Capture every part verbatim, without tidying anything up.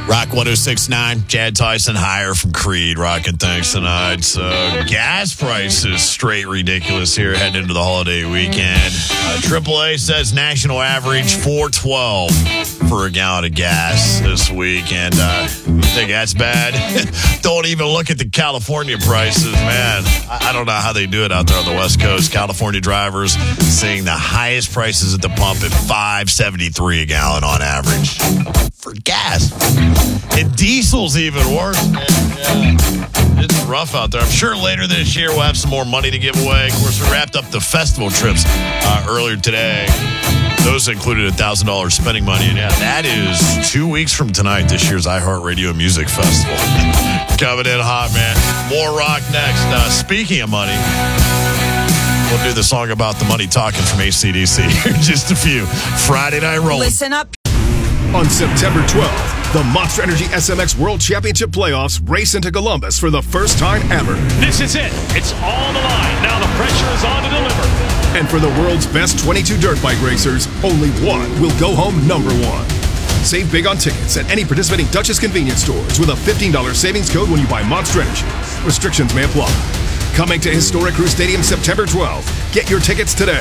Rock one oh six point nine, Chad Tyson higher from Creed, rocking thanks tonight. So gas prices straight ridiculous here heading into the holiday weekend. Uh, triple A says national average four twelve for a gallon of gas this week. And uh, you think that's bad? Don't even look at the California prices, man. I, I don't know how they do it out there on the West Coast. California drivers seeing the highest prices at the pump at five seventy-three a gallon on average for gas. And diesel's even worse, man. Yeah. It's rough out there. I'm sure later this year we'll have some more money to give away. Of course, we wrapped up the festival trips uh, earlier today. Those included one thousand dollars spending money. And yeah, that is two weeks from tonight, this year's iHeartRadio Music Festival. Coming in hot, man. More rock next. Uh, speaking of money, we'll do the song about the money talking from A C D C. Just a few. Friday Night Rolling. Listen up. On September twelfth, the Monster Energy S M X World Championship Playoffs race into Columbus for the first time ever. This is it. It's all on the line. Now the pressure is on to deliver. And for the world's best twenty-two dirt bike racers, only one will go home number one. Save big on tickets at any participating Duchess convenience stores with a fifteen dollars savings code when you buy Monster Energy. Restrictions may apply. Coming to Historic Crew Stadium September twelfth. Get your tickets today.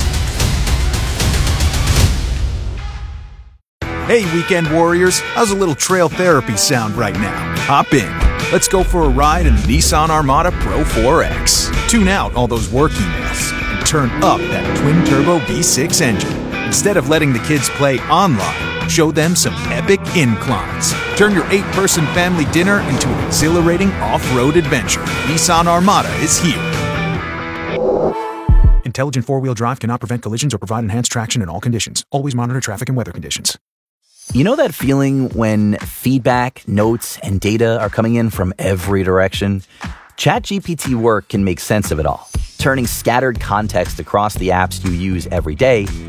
Hey, Weekend Warriors, how's a little trail therapy sound right now? Hop in. Let's go for a ride in the Nissan Armada Pro four X. Tune out all those work emails and turn up that twin-turbo V six engine. Instead of letting the kids play online, show them some epic inclines. Turn your eight-person family dinner into an exhilarating off-road adventure. Nissan Armada is here. Intelligent four-wheel drive cannot prevent collisions or provide enhanced traction in all conditions. Always monitor traffic and weather conditions. You know that feeling when feedback, notes, and data are coming in from every direction? ChatGPT Work can make sense of it all, turning scattered context across the apps you use every day